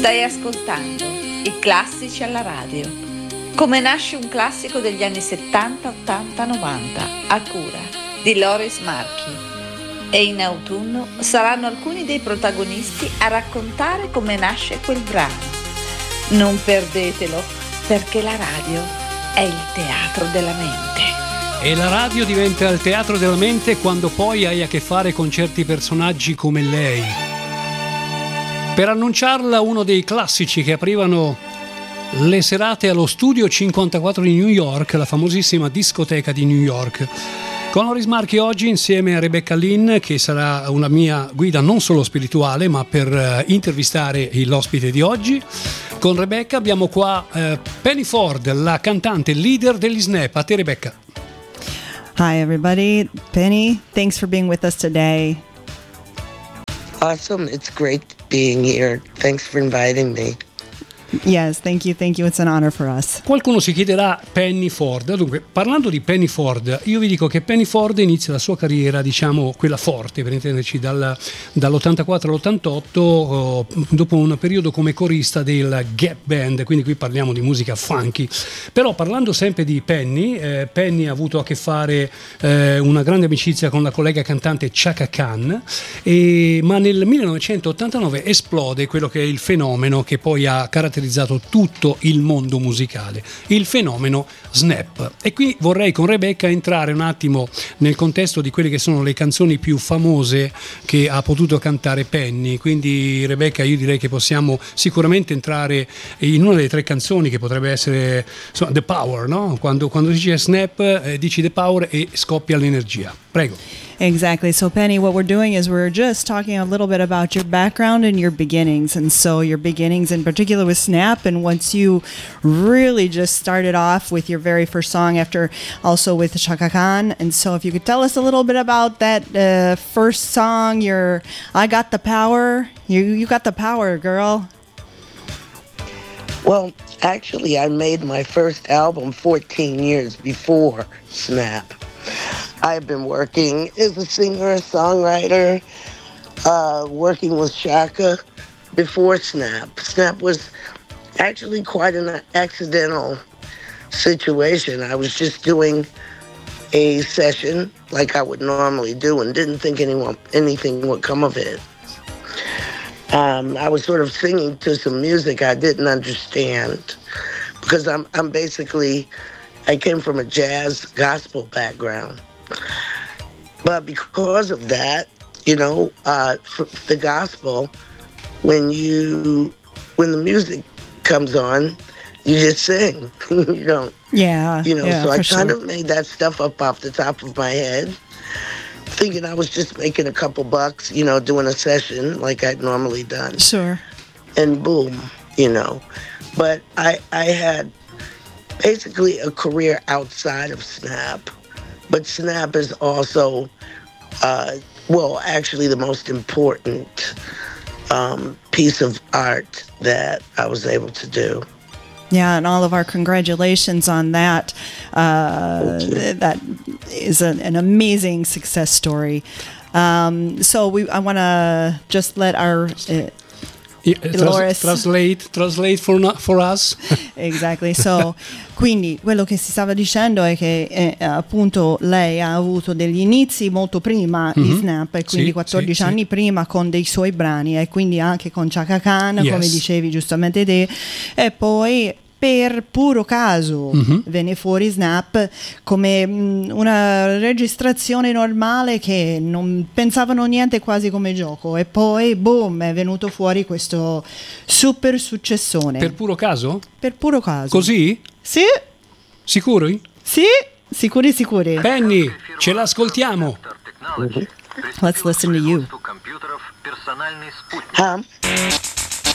Stai ascoltando i classici alla radio. Come nasce un classico degli anni 70, 80, 90, a cura di Loris Marchi. E in autunno saranno alcuni dei protagonisti a raccontare come nasce quel brano. Non perdetelo, perché la radio è il teatro della mente. E la radio diventa il teatro della mente quando poi hai a che fare con certi personaggi come lei. Per annunciarla, uno dei classici che aprivano le serate allo Studio 54 di New York, la famosissima discoteca di New York. Con Loris Marchi oggi insieme a Rebecca Lynn, che sarà una mia guida non solo spirituale ma per intervistare l'ospite di oggi. Con Rebecca abbiamo qua Penny Ford, la cantante leader degli Snap. A te Rebecca. Hi everybody, Penny, thanks for being with us today. Awesome, it's great being here. Thanks for inviting me. Yes, thank you. It's an honor for us. Qualcuno si chiederà Penny Ford. Dunque, parlando di Penny Ford, io vi dico che Penny Ford inizia la sua carriera, diciamo, quella forte, per intenderci, dall'84 all'88, dopo un periodo come corista del Gap Band, quindi qui parliamo di musica funky. Però parlando sempre di Penny, Penny ha avuto a che fare una grande amicizia con la collega cantante Chaka Khan, ma nel 1989 esplode quello che è il fenomeno che poi ha caratterizzato tutto il mondo musicale, il fenomeno Snap. E qui vorrei con Rebecca entrare un attimo nel contesto di quelle che sono le canzoni più famose che ha potuto cantare Penny. Quindi Rebecca, io direi che possiamo sicuramente entrare in una delle tre canzoni che potrebbe essere, insomma, The Power, no? Quando dici Snap, dici The Power e scoppia l'energia. Prego. Exactly. So Penny, what we're doing is we're just talking a little bit about your background and your beginnings. And so your beginnings in particular with Snap, and once you really just started off with your very first song after also with Chaka Khan. And so if you could tell us a little bit about that first song, your I Got the Power. You got the power, girl. Well, actually, I made my first album 14 years before Snap. I've been working as a singer, a songwriter, working with Chaka before Snap. Snap was actually quite an accidental situation. I was just doing a session like I would normally do and didn't think anything would come of it. I was sort of singing to some music I didn't understand because I'm basically, I came from a jazz gospel background. But because of that, you know, the gospel, when the music comes on, you just sing. You don't. Yeah. You know, yeah, so I kind sure. of made that stuff up off the top of my head, thinking I was just making a couple bucks, you know, doing a session like I'd normally done. Sure. And boom, you know. But I had basically a career outside of Snap. But Snap is also, actually the most important piece of art that I was able to do. Yeah, and all of our congratulations on that. That is an amazing success story. So I want to just let our... Translate for us. Exactly. So, quindi quello che si stava dicendo è che appunto lei ha avuto degli inizi molto prima di Snap, e quindi 14 anni prima con dei suoi brani, e quindi anche con Chaka Khan, come dicevi giustamente te, e poi per puro caso venne fuori Snap come una registrazione normale che non pensavano niente quasi come gioco, e poi boom, è venuto fuori questo super successone. Per puro caso? Per puro caso. Così? Sì. Sicuri? Sì, sicuri. Penny, ce l'ascoltiamo. Let's listen to you. Huh?